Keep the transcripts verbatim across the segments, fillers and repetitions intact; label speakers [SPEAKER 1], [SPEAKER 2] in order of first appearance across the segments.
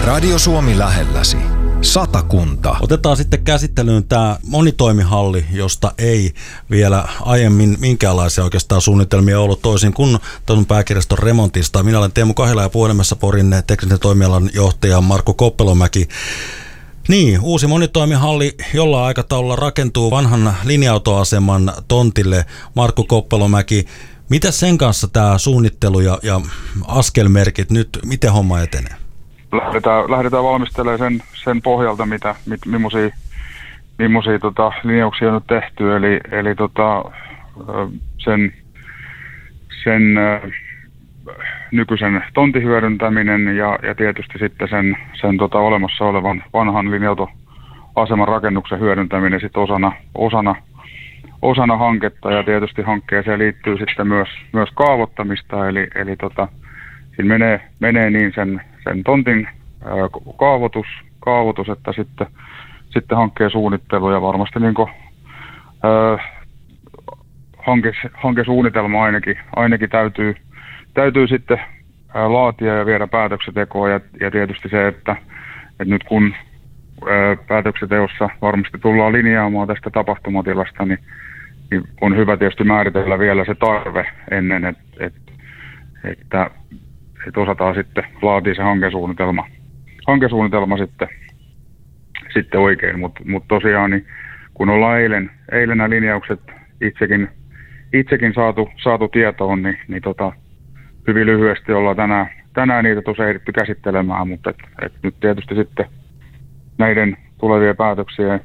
[SPEAKER 1] Radio Suomi lähelläsi. Satakunta.
[SPEAKER 2] Otetaan sitten käsittelyyn tämä monitoimihalli, josta ei vielä aiemmin minkäänlaisia oikeastaan suunnitelmia ollut toisin kuin tuon pääkirjaston remontista. Minä olen Teemu Kahila ja puhelimessa Porin teknisen toimialan johtaja Markku Koppelomäki. Niin, uusi monitoimihalli jollain aikataululla rakentuu vanhan linja-autoaseman tontille. Markku Koppelomäki, mitä sen kanssa tämä suunnittelu ja, ja askelmerkit nyt, miten homma etenee?
[SPEAKER 3] Lähdetään, lähdetään valmistelemaan sen, sen pohjalta, mitä, mit, millaisia, millaisia tota, linjauksia on nyt tehty. Eli, eli tota, sen, sen äh, nykyisen tontin hyödyntäminen ja, ja tietysti sitten sen, sen tota, olemassa olevan vanhan linja-autoaseman rakennuksen hyödyntäminen sit osana, osana, osana hanketta. Ja tietysti hankkeeseen liittyy sitten myös, myös kaavoittamista, eli, eli tota, siinä menee, menee niin sen, sen tontin ää, kaavoitus, kaavoitus, että sitten, sitten hankkeen suunnittelu ja varmasti niin kuin, ää, hanke, hankesuunnitelma ainakin, ainakin täytyy, täytyy sitten ää, laatia ja viedä päätöksentekoon ja, ja tietysti se, että, että nyt kun ää, päätöksenteossa varmasti tullaan linjaamaan tästä tapahtumatilasta, niin, niin on hyvä tietysti määritellä vielä se tarve ennen, että, että, että että osataan sitten laatia se hankesuunnitelma, hankesuunnitelma sitten, sitten oikein, mutta mut tosiaan niin kun ollaan eilen, eilen nämä linjaukset itsekin, itsekin saatu, saatu tietoon, niin, niin tota, hyvin lyhyesti ollaan tänään, tänään niitä tosiaan ehditty käsittelemään, mutta et, et nyt tietysti sitten näiden tulevien päätöksiä,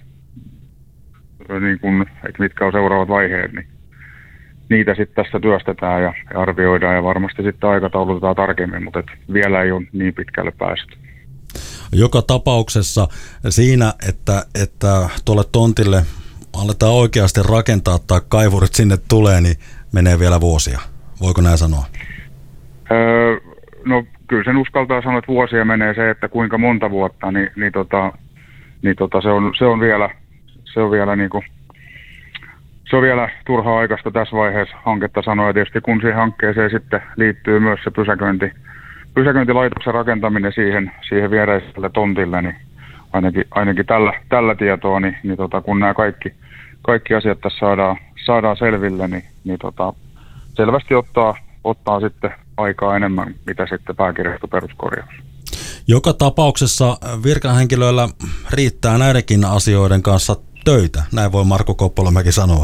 [SPEAKER 3] niin kun, että mitkä on seuraavat vaiheet, niin niitä sitten tässä työstetään ja arvioidaan ja varmasti sitten aikataulutetaan tarkemmin, mutta et vielä ei ole niin pitkälle päästy.
[SPEAKER 2] Joka tapauksessa siinä, että, että tuolle tontille aletaan oikeasti rakentaa tai kaivurit sinne tulee, niin menee vielä vuosia. Voiko näin sanoa?
[SPEAKER 3] Öö, no kyllä sen uskaltaa sanoa, että vuosia menee se, että kuinka monta vuotta, niin, niin, tota, niin tota, se, on, se on vielä, se on vielä niin kuin Se on vielä turhaa aikaista tässä vaiheessa hanketta sanoa, ja tietysti kun siihen hankkeeseen sitten liittyy myös se pysäköinti, pysäköintilaitoksen rakentaminen siihen, siihen viereiselle tontille, niin ainakin, ainakin tällä, tällä tietoa, niin, niin tota, kun nämä kaikki, kaikki asiat tässä saadaan, saadaan selville, niin, niin tota, selvästi ottaa, ottaa sitten aikaa enemmän, mitä sitten pääkirjasto peruskorjaus. Joka
[SPEAKER 2] tapauksessa virkahenkilöillä riittää näidenkin asioiden kanssa töitä, näin voi Markku Koppelomäki sanoa.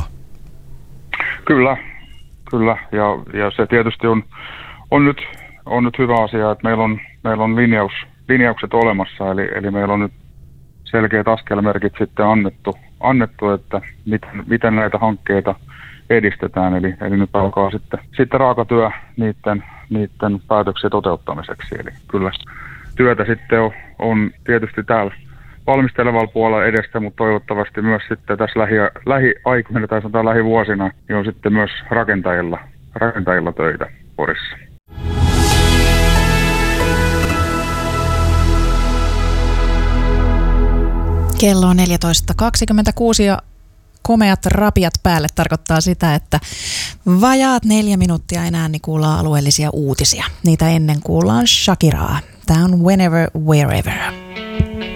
[SPEAKER 2] Kyllä, kyllä. Ja, ja se tietysti on, on, nyt, on nyt hyvä asia, että meillä on, meillä on linjaus, linjaukset olemassa, eli, eli meillä on nyt selkeät askelmerkit sitten annettu, annettu että miten, miten näitä hankkeita edistetään. Eli, eli nyt alkaa sitten, sitten raakatyö niiden, niiden päätöksien toteuttamiseksi. Eli kyllä työtä sitten on, on tietysti täällä valmistelevalla puolella edestä, mutta toivottavasti myös sitten tässä lähi, lähiaikoina tai sanotaan lähivuosina niin on sitten myös rakentajilla, rakentajilla töitä Porissa.
[SPEAKER 4] Kello on neljätoista kaksikymmentäkuusi ja komeat rapiat päälle tarkoittaa sitä, että vajaat neljä minuuttia enää niin kuullaan alueellisia uutisia. Niitä ennen kuullaan Shakiraa. Tämä on Whenever, Wherever.